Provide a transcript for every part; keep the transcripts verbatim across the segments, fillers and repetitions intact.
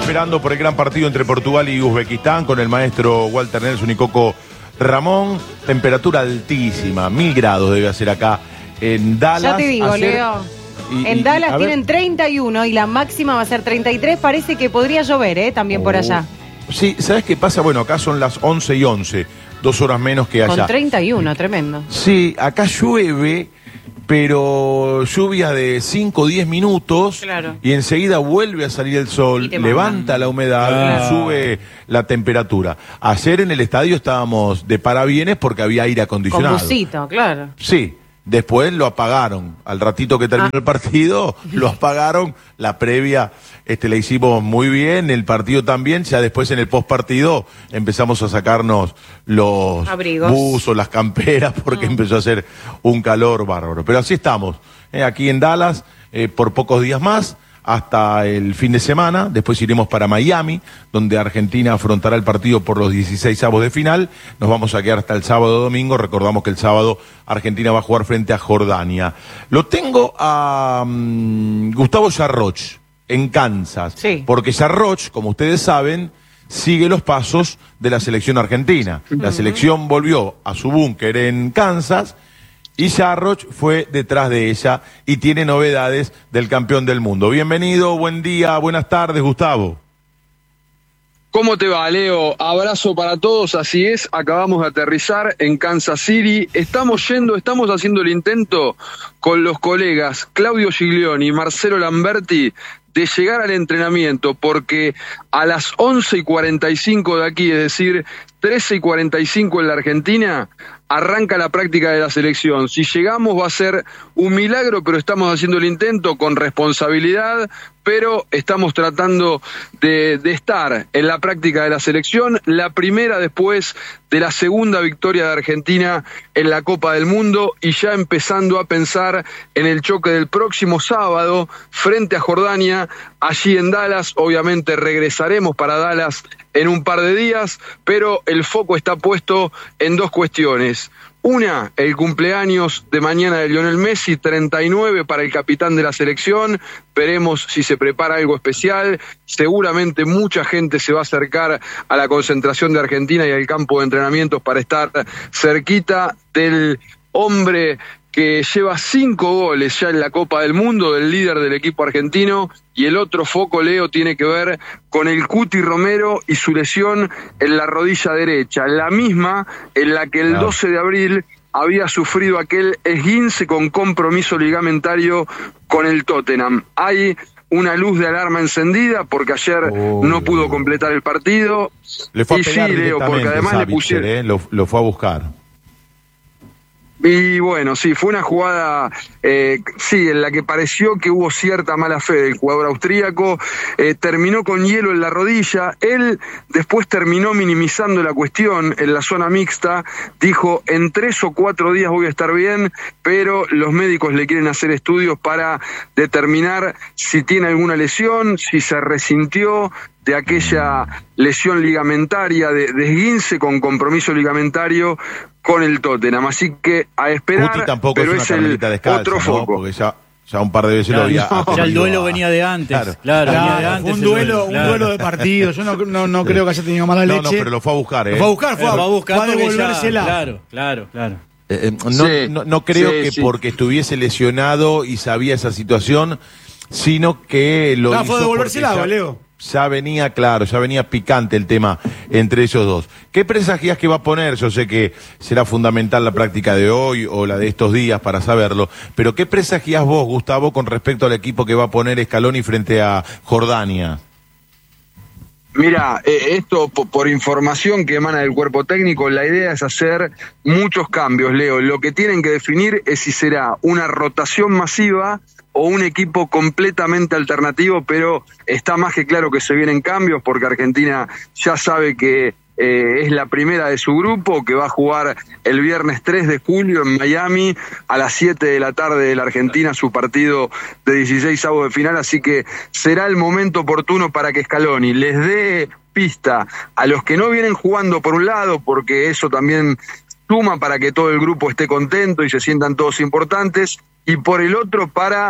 esperando por el gran partido entre Portugal y Uzbekistán con el maestro Walter Nelson y Coco Ramón. Temperatura altísima, mil grados debe hacer acá en Dallas. Ya te digo, Ayer, Leo. y, en y, Dallas y, tienen treinta y uno y la máxima va a ser treinta y tres. Parece que podría llover, ¿eh? También oh. por allá. Sí, ¿sabes qué pasa? Bueno, acá son las once y once, dos horas menos que allá. Con treinta y uno, tremendo. Sí, acá llueve, pero lluvia de cinco o diez minutos, claro. Y enseguida vuelve a salir el sol, levanta la humedad, claro. Y sube la temperatura. Ayer en el estadio estábamos de parabienes porque había aire acondicionado. Con busito, claro. Sí, después lo apagaron. Al ratito que terminó ah. el partido, lo apagaron. La previa este, la hicimos muy bien, el partido también. Ya después en el postpartido empezamos a sacarnos los abrigos, buzos, las camperas, porque mm. empezó a hacer un calor bárbaro. Pero así estamos, eh, aquí en Dallas, eh, por pocos días más, hasta el fin de semana. Después iremos para Miami, donde Argentina afrontará el partido por los dieciséis avos de final. Nos vamos a quedar hasta el sábado domingo. Recordamos que el sábado Argentina va a jugar frente a Jordania. Lo tengo a um, Gustavo Yarroch en Kansas, sí. Porque Yarroch, como ustedes saben, sigue los pasos de la selección argentina. Uh-huh. La selección volvió a su búnker en Kansas y Yarroch fue detrás de ella y tiene novedades del campeón del mundo. Bienvenido, buen día, buenas tardes, Gustavo. ¿Cómo te va, Leo? Abrazo para todos, así es, acabamos de aterrizar en Kansas City. Estamos yendo, estamos haciendo el intento con los colegas Claudio Giglioni y Marcelo Lamberti de llegar al entrenamiento, porque a las once y cuarenta y cinco de aquí, es decir, trece y cuarenta y cinco en la Argentina, arranca la práctica de la selección. Si llegamos va a ser un milagro, pero estamos haciendo el intento con responsabilidad, pero estamos tratando de, de estar en la práctica de la selección, la primera después de la segunda victoria de Argentina en la Copa del Mundo, y ya empezando a pensar en el choque del próximo sábado frente a Jordania, allí en Dallas. Obviamente regresaremos para Dallas en un par de días, pero el foco está puesto en dos cuestiones. Una, el cumpleaños de mañana de Lionel Messi, treinta y nueve para el capitán de la selección. Veremos si se prepara algo especial. Seguramente mucha gente se va a acercar a la concentración de Argentina y al campo de entrenamientos para estar cerquita del hombre que lleva cinco goles ya en la Copa del Mundo, del líder del equipo argentino. Y el otro foco, Leo, tiene que ver con el Cuti Romero y su lesión en la rodilla derecha, la misma en la que el doce de abril había sufrido aquel esguince con compromiso ligamentario con el Tottenham. Hay una luz de alarma encendida porque ayer oh, no pudo completar el partido. Le fue a y pegar sí, Leo, porque además Savitzer, le pusieron... eh, lo, lo fue a buscar. Y bueno, sí, fue una jugada, eh, sí, en la que pareció que hubo cierta mala fe del jugador austríaco. Eh, terminó con hielo en la rodilla. Él después terminó minimizando la cuestión en la zona mixta. Dijo, en tres o cuatro días voy a estar bien, pero los médicos le quieren hacer estudios para determinar si tiene alguna lesión, si se resintió de aquella lesión ligamentaria, de, de esguince con compromiso ligamentario con el Tottenham. Así que a esperar, Guti tampoco pero es, es una el descalza, otro ¿no? foco. Porque ya, ya un par de veces claro, lo había... No, ya el duelo venía de antes. Claro, claro, claro, venía de antes. Fue un duelo, claro. un duelo de partido. Yo no, no, no creo que haya tenido mala leche. No, no, pero lo fue a buscar, ¿eh? Lo fue a buscar, fue, lo a, fue a buscar fue a devolvérsela. Ya, claro, claro, claro. Eh, eh, no, sí, no, no creo sí, que sí. porque estuviese lesionado y sabía esa situación, sino que lo No, hizo fue a devolvérsela, porque ya, Leo. ya venía, claro, ya venía picante el tema entre ellos dos. ¿Qué presagias que va a poner? Yo sé que será fundamental la práctica de hoy o la de estos días para saberlo, pero ¿qué presagias vos, Gustavo, con respecto al equipo que va a poner Scaloni frente a Jordania? Mira, eh, esto por, por información que emana del cuerpo técnico, la idea es hacer muchos cambios, Leo. Lo que tienen que definir es si será una rotación masiva o un equipo completamente alternativo, pero está más que claro que se vienen cambios porque Argentina ya sabe que eh, es la primera de su grupo, que va a jugar el viernes tres de julio en Miami a las siete de la tarde de la Argentina, su partido de dieciséis avos de final, así que será el momento oportuno para que Scaloni les dé pista a los que no vienen jugando por un lado, porque eso también suma para que todo el grupo esté contento y se sientan todos importantes, y por el otro para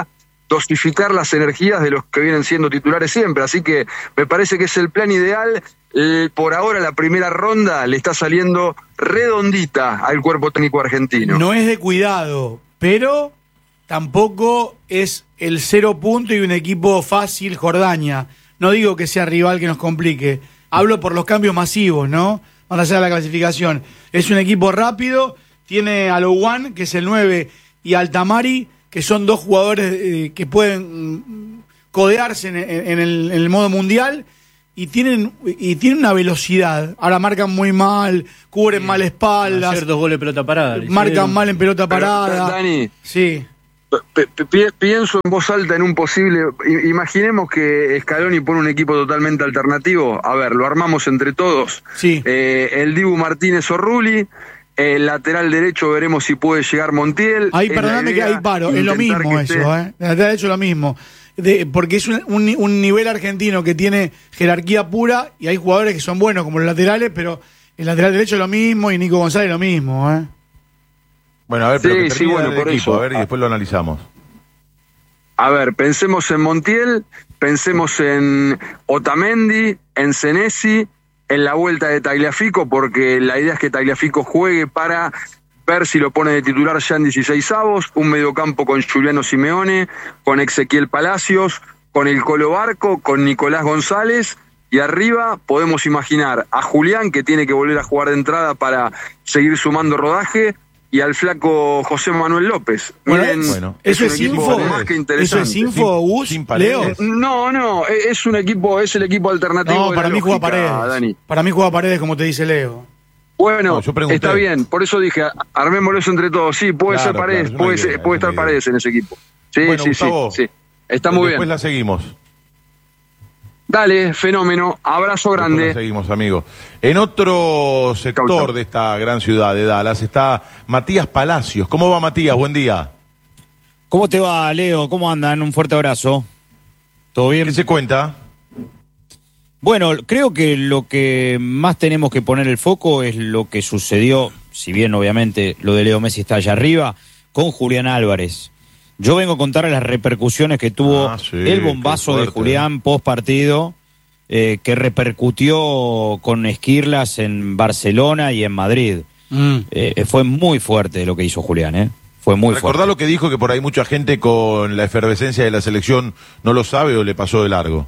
dosificar las energías de los que vienen siendo titulares siempre. Así que me parece que es el plan ideal. Eh, por ahora la primera ronda le está saliendo redondita al cuerpo técnico argentino. No es de cuidado, pero tampoco es el cero punto y un equipo fácil Jordania. No digo que sea rival que nos complique. Hablo por los cambios masivos, ¿no? Van a hacer la clasificación. Es un equipo rápido, tiene a Louan, que es el nueve, y a Altamari, que son dos jugadores eh, que pueden mm, codearse en, en, el, en el modo mundial, y tienen y tienen una velocidad. Ahora marcan muy mal, cubren sí. mal espaldas. Hacer dos goles de pelota parada. Marcan hicieron. mal en pelota parada. Pero, Dani, sí. P- p- pienso en voz alta en un posible. Imaginemos que Scaloni pone un equipo totalmente alternativo. A ver, lo armamos entre todos. Sí. Eh, el Dibu Martínez o Rulli. El lateral derecho veremos si puede llegar Montiel. Ahí, perdóname que ahí paro. Es lo mismo eso, esté... ¿eh? El lateral derecho es lo mismo. De, porque es un, un, un nivel argentino que tiene jerarquía pura y hay jugadores que son buenos como los laterales, pero el lateral derecho es lo mismo y Nico González es lo mismo, ¿eh? Bueno, a ver, pero sí, que sí, bueno, el por equipo, eso. a ver, y después lo analizamos. A ver, pensemos en Montiel, pensemos en Otamendi, en Senesi, en la vuelta de Tagliafico, porque la idea es que Tagliafico juegue para ver si lo pone de titular ya en dieciseisavos, un mediocampo con Juliano Simeone, con Ezequiel Palacios, con el Colo Barco, con Nicolás González, y arriba podemos imaginar a Julián, que tiene que volver a jugar de entrada para seguir sumando rodaje, y al flaco José Manuel López. Bueno, Miren, bueno, eso es, es info, más que interesante. Eso es info, Gus, sin Leo. No, no, es un equipo, es el equipo alternativo. No, de para la mí lógica, juega Paredes. Dani. Para mí juega Paredes, como te dice Leo. Bueno, No, yo pregunté. está bien, por eso dije, armémoslo eso entre todos. Sí, puede Claro, ser Paredes, claro, puede, es una ser, idea, puede es una estar idea. Paredes en ese equipo. Sí, Bueno, sí, Gustavo, sí, sí. Está muy después bien. la seguimos. Dale, fenómeno, abrazo Después grande. la seguimos, amigo. En otro sector Chau, chau. de esta gran ciudad de Dallas está Matías Palacios. ¿Cómo va, Matías? Buen día. ¿Cómo te va, Leo? ¿Cómo andan? Un fuerte abrazo. ¿Todo bien? ¿Qué se cuenta? Bueno, creo que lo que más tenemos que poner el foco es lo que sucedió, si bien obviamente lo de Leo Messi está allá arriba, con Julián Álvarez. Yo vengo a contarles las repercusiones que tuvo Ah, sí, el bombazo qué de fuerte. Julián post partido, eh, que repercutió con Esquirlas en Barcelona y en Madrid. Mm. Eh, fue muy fuerte lo que hizo Julián, ¿eh? Fue muy Recordá fuerte. lo que dijo, que por ahí mucha gente con la efervescencia de la selección no lo sabe o le pasó de largo.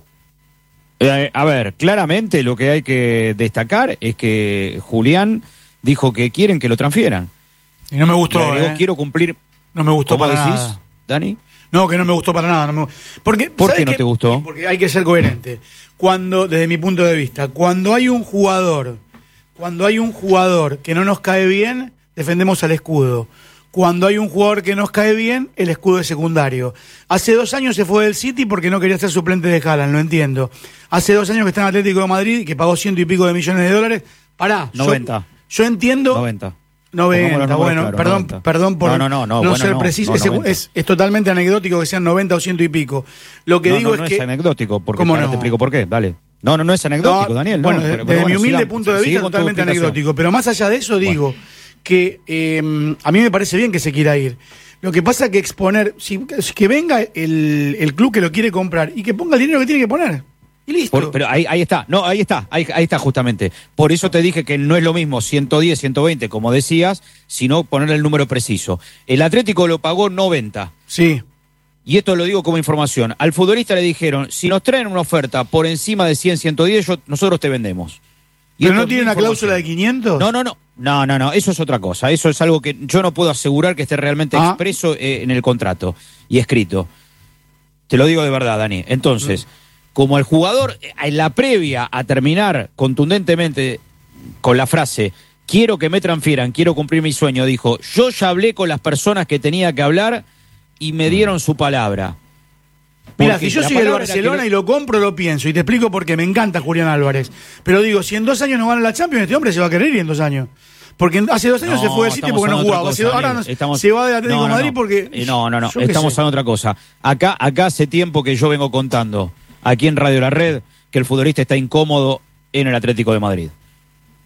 Eh, a ver, claramente lo que hay que destacar es que Julián dijo que quieren que lo transfieran. Y no me gustó, Le agregó, ¿eh? quiero cumplir. No me gustó ¿Cómo para decís, nada. Dani? No, que no me gustó para nada. No me... Porque, ¿Por ¿sabes qué no te gustó? Porque hay que ser coherente. Cuando, desde mi punto de vista, cuando hay un jugador, cuando hay un jugador que no nos cae bien, defendemos al escudo. Cuando hay un jugador que nos cae bien, el escudo es secundario. Hace dos años se fue del City porque no quería ser suplente de Haaland, lo entiendo. Hace dos años que está en Atlético de Madrid y que pagó ciento y pico de millones de dólares. Pará. noventa. Yo, yo entiendo... noventa. noventa, Pongámoslo bueno, claro, perdón, noventa. perdón por No, no, no, no, no bueno, ser no, preciso. no, es, noventa. es, es totalmente anecdótico que sean noventa o ciento y pico. Lo que no, digo no, es no que... es anecdótico, porque ¿Cómo ahora no? te explico por qué, dale. No, no, no es anecdótico, No, Daniel. Bueno, no, desde pero, pero mi bueno, humilde sigamos, punto de sigue vista, con tu totalmente explicación. anecdótico. Pero más allá de eso, digo que eh, a mí me parece bien que se quiera ir. Lo que pasa es que exponer, si, que venga el, el club que lo quiere comprar y que ponga el dinero que tiene que poner. Y listo. Por- pero ahí, ahí está, no, ahí está, ahí, ahí está justamente. Por eso te dije que no es lo mismo ciento diez, ciento veinte, como decías, sino poner el número preciso. El Atlético lo pagó noventa. Sí. Y esto lo digo como información. Al futbolista le dijeron, si nos traen una oferta por encima de cien, ciento diez, yo- nosotros te vendemos. Y ¿Pero esto no es tiene mi una cláusula de información. quinientos? No, no, no. No, no, no. Eso es otra cosa. Eso es algo que yo no puedo asegurar que esté realmente Ah. expreso eh, en el contrato y escrito. Te lo digo de verdad, Dani. Entonces, como el jugador eh, en la previa a terminar contundentemente con la frase quiero que me transfieran, quiero cumplir mi sueño, dijo, yo ya hablé con las personas que tenía que hablar y me dieron su palabra. Mira, Porque si yo la soy del palabra era que Barcelona lo- y lo compro, lo pienso. Y te explico por qué. Me encanta Julián Álvarez. Pero digo, si en dos años no gana la Champions, este hombre se va a querer ir en dos años. Porque en- hace dos años No, se fue del City estamos porque no hablando de jugaba. otra Hace- cosa, ahora Daniel. no- Estamos- se va del Atlético no, de no, Madrid no. porque... Eh, No, no, no. yo qué Estamos sé. hablando de otra cosa. Acá, acá hace tiempo que yo vengo contando, aquí en Radio La Red, que el futbolista está incómodo en el Atlético de Madrid.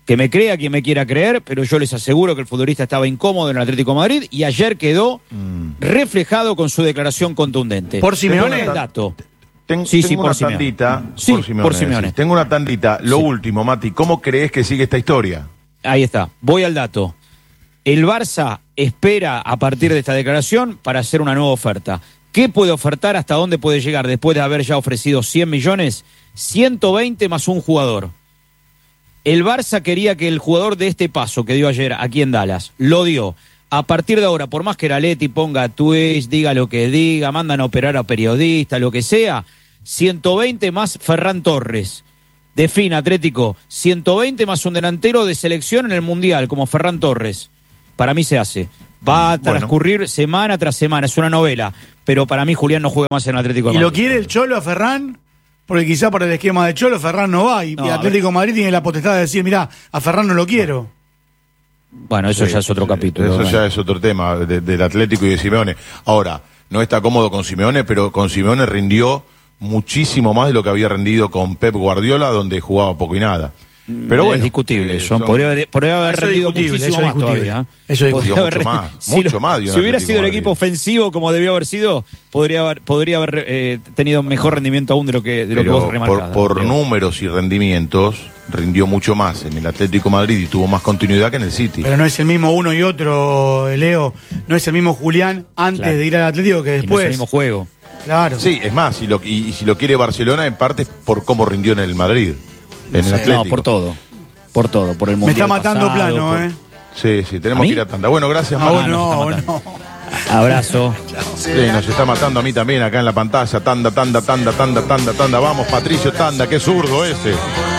Que me crea quien me quiera creer, pero yo les aseguro que el futbolista estaba incómodo en el Atlético de Madrid y ayer quedó mm. reflejado con su declaración contundente. ¿Por Simeone? El dato. Ten, sí, tengo sí, una por Simeone. tandita. Sí, por Simeone. por Simeone. Sí. Tengo una tandita. Lo sí. último, Mati, ¿cómo crees que sigue esta historia? Ahí está. Voy al dato. El Barça espera a partir de esta declaración para hacer una nueva oferta. ¿Qué puede ofertar? ¿Hasta dónde puede llegar después de haber ya ofrecido cien millones? ciento veinte más un jugador. El Barça quería que el jugador de este paso que dio ayer aquí en Dallas, lo dio. A partir de ahora, por más que Leti ponga tweets, diga lo que diga, mandan a operar a periodistas, lo que sea, ciento veinte más Ferran Torres. Define Atlético, ciento veinte más un delantero de selección en el Mundial, como Ferran Torres. Para mí se hace. Va a transcurrir bueno. semana tras semana, es una novela. Pero para mí Julián no juega más en el Atlético de Madrid. ¿Y lo quiere el Cholo a Ferran? Porque quizá por el esquema de Cholo, Ferran no va. Y no, Atlético de Madrid tiene la potestad de decir, mirá, a Ferran no lo quiero. Bueno, eso sí, ya es otro capítulo. Eso ¿verdad? ya es otro tema de, del Atlético y de Simeone. Ahora, no está cómodo con Simeone, pero con Simeone rindió muchísimo más de lo que había rendido con Pep Guardiola, donde jugaba poco y nada. Pero bueno, es discutible eh, eso. son... Podría haber, podría haber eso rendido discutible, muchísimo eso más todavía. Eso es mucho haber, más, si mucho lo, más. Si hubiera sido el equipo ofensivo como debió haber sido, podría haber, podría haber eh, tenido mejor rendimiento aún de lo que, de lo que vos remarcás. Por, por números y rendimientos, rindió mucho más en el Atlético de Madrid y tuvo más continuidad que en el City. Pero no es el mismo uno y otro, Leo. No es el mismo Julián antes claro. de ir al Atlético que después. Y no es el mismo juego. Claro. Sí, es más, y, lo, y, y si lo quiere Barcelona, en parte es por cómo rindió en el Madrid. En sí, el Atlético. No, por todo. Por todo, por el mundial. Me está matando pasado, plano, por... ¿eh? Sí, sí, tenemos que ir a tanda. Bueno, gracias, no, Mati. No, no. Abrazo. Sí, nos está matando a mí también acá en la pantalla. Tanda, tanda, tanda, tanda, tanda, tanda. Vamos, Patricio Tanda, qué zurdo ese.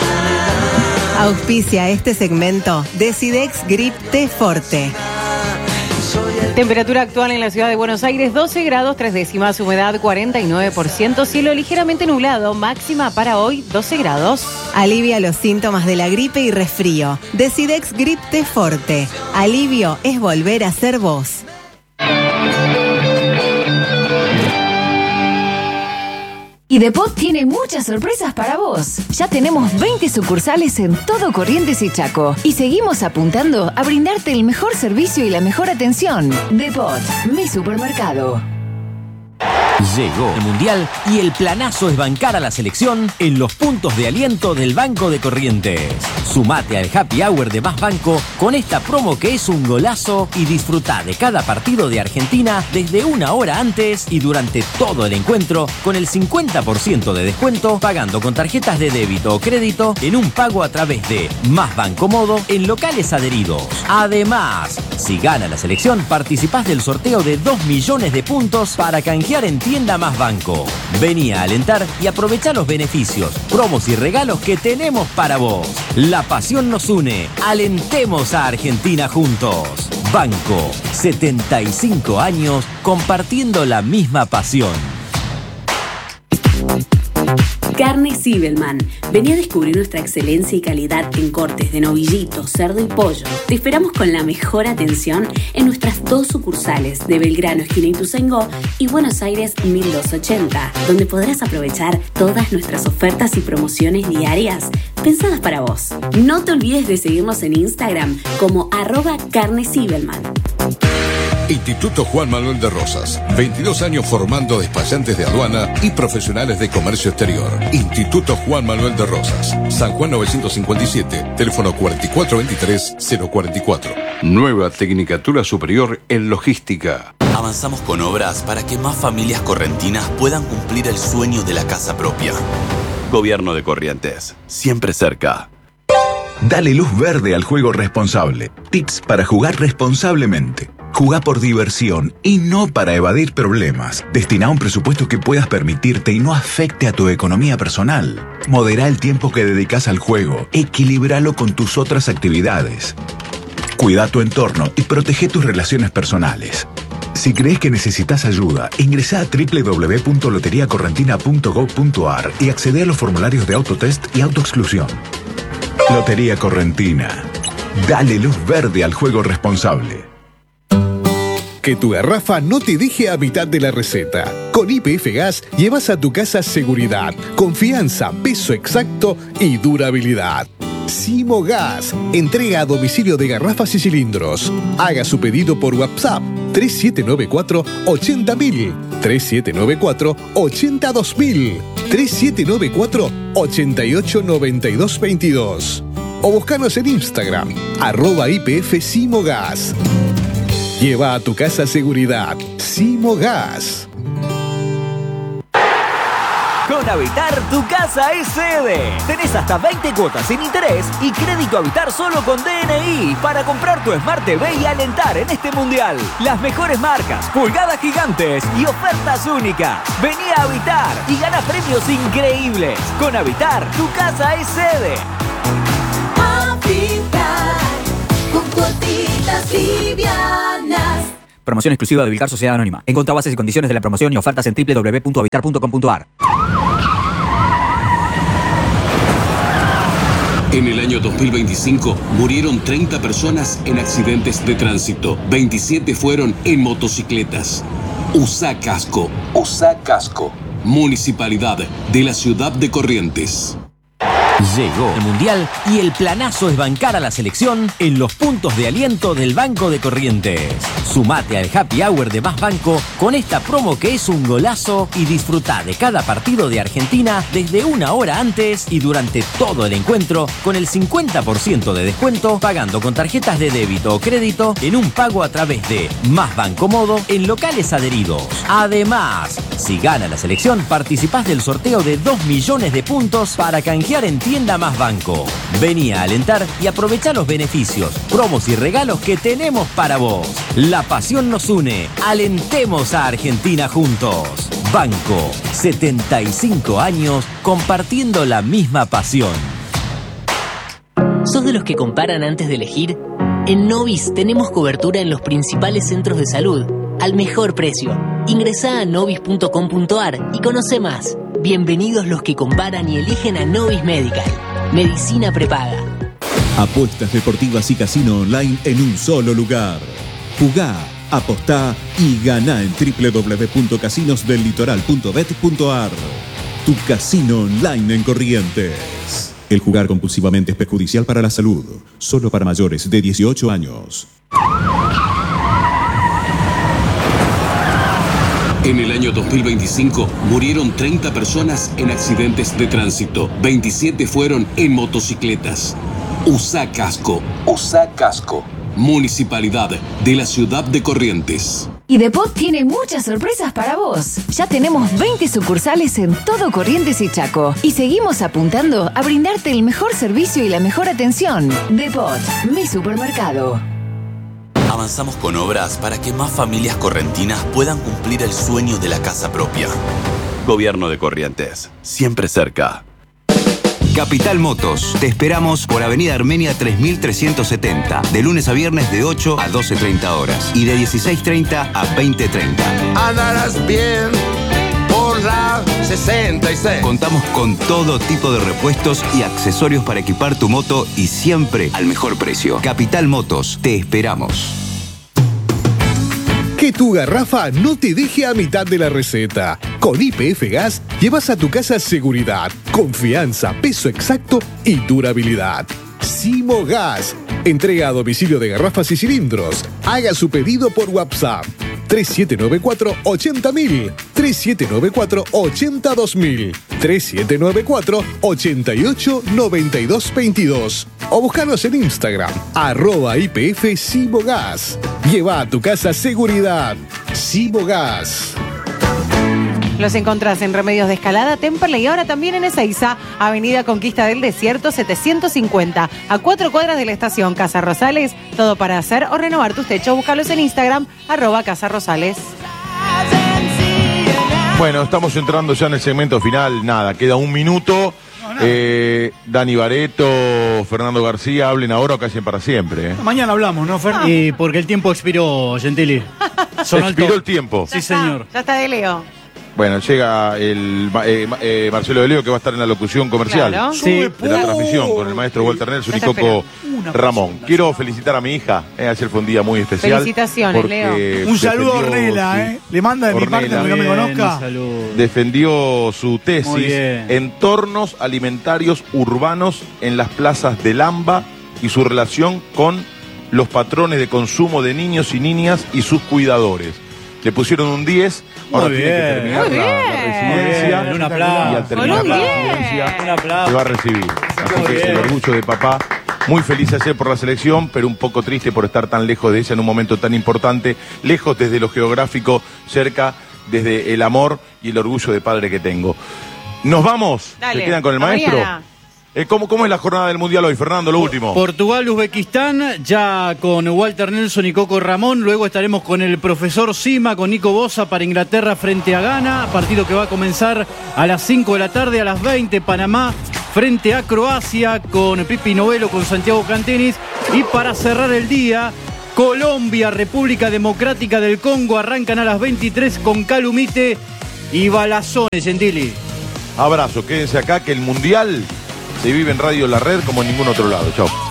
Auspicia este segmento Decidex Grip T Forte. Temperatura actual en la ciudad de Buenos Aires, doce grados, tres décimas, humedad cuarenta y nueve por ciento, cielo ligeramente nublado, máxima para hoy doce grados. Alivia los síntomas de la gripe y resfrío. Decidex Grip T Forte. Alivio es volver a ser vos. Y Depot tiene muchas sorpresas para vos. Ya tenemos veinte sucursales en todo Corrientes y Chaco. Y seguimos apuntando a brindarte el mejor servicio y la mejor atención. Depot, mi supermercado. Llegó el Mundial y el planazo es bancar a la selección en los puntos de aliento del Banco de Corrientes. Sumate al Happy Hour de Más Banco con esta promo que es un golazo y disfruta de cada partido de Argentina desde una hora antes y durante todo el encuentro con el cincuenta por ciento de descuento pagando con tarjetas de débito o crédito en un pago a través de Más Banco Modo en locales adheridos. Además, si gana la selección, participás del sorteo de dos millones de puntos para canjear en Tienda Más Banco. Vení a alentar y aprovechá los beneficios, promos y regalos que tenemos para vos. La pasión nos une. Alentemos a Argentina juntos. Banco, setenta y cinco años compartiendo la misma pasión. Carne Zibelman. Vení a descubrir nuestra excelencia y calidad en cortes de novillito, cerdo y pollo. Te esperamos con la mejor atención en nuestras dos sucursales de Belgrano, esquina Ituzaingó, y Buenos Aires mil doscientos ochenta, donde podrás aprovechar todas nuestras ofertas y promociones diarias pensadas para vos. No te olvides de seguirnos en Instagram como arroba Carne Zibelman. Instituto Juan Manuel de Rosas. veintidós años formando despachantes de aduana y profesionales de comercio exterior. Instituto Juan Manuel de Rosas. San Juan novecientos cincuenta y siete. Teléfono cuatro cuatro veintitrés cero cuarenta y cuatro. Nueva Tecnicatura Superior en Logística. Avanzamos con obras para que más familias correntinas puedan cumplir el sueño de la casa propia. Gobierno de Corrientes. Siempre cerca. Dale luz verde al juego responsable. Tips para jugar responsablemente. Jugá por diversión y no para evadir problemas. Destina un presupuesto que puedas permitirte y no afecte a tu economía personal. Modera el tiempo que dedicas al juego. Equilíbralo con tus otras actividades. Cuida tu entorno y protege tus relaciones personales. Si crees que necesitas ayuda, ingresá a doble u doble u doble u punto lotería correntina punto gob punto ar y accede a los formularios de autotest y autoexclusión. Lotería Correntina. Dale luz verde al juego responsable. Que tu garrafa no te deje a mitad de la receta. Con Y P F Gas llevas a tu casa seguridad, confianza, peso exacto y durabilidad. Simo Gas, entrega a domicilio de garrafas y cilindros. Haga su pedido por WhatsApp tres siete nueve cuatro, ocho cero mil, tres siete nueve cuatro, ocho cero dos mil, tres siete nueve cuatro, ocho ocho nueve dos dos dos. O buscanos en Instagram, arroba I P F Simo Gas. Lleva a tu casa seguridad. Simo Gas. Con Habitar, tu casa es sede. Tenés hasta veinte cuotas sin interés y crédito Habitar solo con D N I para comprar tu Smart T V y alentar en este mundial. Las mejores marcas, pulgadas gigantes y ofertas únicas. Vení a Habitar y gana premios increíbles. Con Habitar, tu casa es sede. Habitar, con cuotitas livianas. Promoción exclusiva de Vilcar Sociedad Anónima. Encontrá bases y condiciones de la promoción y ofertas en doble u doble u doble u punto habitar punto com punto a r. En el año dos mil veinticinco murieron treinta personas en accidentes de tránsito. veintisiete fueron en motocicletas. Usa casco. Usa casco. Municipalidad de la Ciudad de Corrientes. Llegó el Mundial y el planazo es bancar a la selección en los puntos de aliento del Banco de Corrientes. Sumate al Happy Hour de Más Banco con esta promo que es un golazo y disfruta de cada partido de Argentina desde una hora antes y durante todo el encuentro con el cincuenta por ciento de descuento pagando con tarjetas de débito o crédito en un pago a través de Más Banco Modo en locales adheridos. Además, si gana la selección, participás del sorteo de dos millones de puntos para canjear en Tienda Más Banco. Vení a alentar y aprovechá los beneficios, promos y regalos que tenemos para vos. La pasión nos une. Alentemos a Argentina juntos. Banco, setenta y cinco años compartiendo la misma pasión. ¿Sos de los que comparan antes de elegir? En Novis tenemos cobertura en los principales centros de salud, al mejor precio. Ingresá a novis punto com punto a r y conoce más. Bienvenidos los que comparan y eligen a Novis Medical. Medicina prepaga. Apuestas deportivas y casino online en un solo lugar. Jugá, apostá y ganá en doble u doble u doble u punto casinos del litoral punto bet punto a r. Tu casino online en Corrientes. El jugar compulsivamente es perjudicial para la salud. Solo para mayores de dieciocho años. En el año dos mil veinticinco murieron treinta personas en accidentes de tránsito. veintisiete fueron en motocicletas. Usa casco. Usa casco. Municipalidad de la Ciudad de Corrientes. Y Depot tiene muchas sorpresas para vos. Ya tenemos veinte sucursales en todo Corrientes y Chaco. Y seguimos apuntando a brindarte el mejor servicio y la mejor atención. Depot, mi supermercado. Avanzamos con obras para que más familias correntinas puedan cumplir el sueño de la casa propia. Gobierno de Corrientes, siempre cerca. Capital Motos. Te esperamos por Avenida Armenia tres mil trescientos setenta. De lunes a viernes de ocho a doce treinta horas. Y de dieciséis treinta a veinte treinta. Andarás bien por la sesenta y seis. Contamos con todo tipo de repuestos y accesorios para equipar tu moto y siempre al mejor precio. Capital Motos. Te esperamos. Que tu garrafa no te deje a mitad de la receta. Con Y P F Gas llevas a tu casa seguridad, confianza, peso exacto y durabilidad. Simo Gas. Entrega a domicilio de garrafas y cilindros. Haga su pedido por WhatsApp. tres siete nueve cuatro, ocho cero mil, tres siete nueve cuatro, ocho cero dos mil, tres siete nueve cuatro, ocho ocho nueve dos dos dos. O búscanos en Instagram, arroba I P F Simo Gas. Lleva a tu casa seguridad. Simo Gas. Los encontrás en Remedios de Escalada, Temperley y ahora también en Ezeiza, Avenida Conquista del Desierto setecientos cincuenta, a cuatro cuadras de la estación Casa Rosales. Todo para hacer o renovar tus techos. Búscalos en Instagram, arroba Casa Rosales. Bueno, estamos entrando ya en el segmento final. Nada, queda un minuto. No, no. Eh, Dani Bareto, Fernando García, hablen ahora o callen para siempre. ¿eh? Mañana hablamos, ¿no, Fer? Ah. Y porque el tiempo expiró, Gentili. Sonó expiró el, el tiempo. Ya sí, está, señor. Ya está de Leo. Bueno, llega el eh, eh, Marcelo de Leo, que va a estar en la locución comercial Claro. Sí. de la transmisión con el maestro Walter Nelson y Ya te Coco Ramón. Quiero felicitar a mi hija. Eh, ayer fue un día muy especial. Felicitaciones, porque Un saludo a defendió Ornella, su- ¿eh? Le manda de mi parte, Ornella. aunque no me Bien, conozca. salud. Defendió su Muy tesis bien. Entornos alimentarios urbanos en las plazas del AMBA y su relación con los patrones de consumo de niños y niñas y sus cuidadores. Le pusieron un diez, ahora Muy tiene que bien. terminar Muy la, la bien. residencia. Muy bien. Un Y aplauso. al terminar Con la un diez. residencia Un aplauso. se va a recibir. Así Muy que bien. el orgullo de papá. Muy feliz ayer por la selección, pero un poco triste por estar tan lejos de ella en un momento tan importante, lejos desde lo geográfico, cerca desde el amor y el orgullo de padre que tengo. Nos vamos. Dale. ¿Se quedan con el Hasta maestro? mañana. Eh, ¿cómo, ¿Cómo es la jornada del Mundial hoy, Fernando? Lo último. Portugal, Uzbekistán, ya con Walter Nelson y Coco Ramón. Luego estaremos con el profesor Sima, con Nico Bosa para Inglaterra frente a Ghana. Partido que va a comenzar a las cinco de la tarde, a las veinte, Panamá frente a Croacia con Pipi Novelo, con Santiago Cantenis. Y para cerrar el día, Colombia, República Democrática del Congo, arrancan a las veintitrés con Calumite y Balazones, Gentili. Abrazo, quédense acá que el Mundial se vive en Radio La Red como en ningún otro lado. Chao.